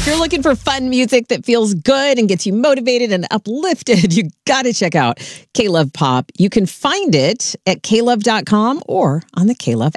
you're looking for fun music that feels good and gets you motivated and uplifted, you got to check out K-Love Pop. You can find it at klove.com or on the K-Love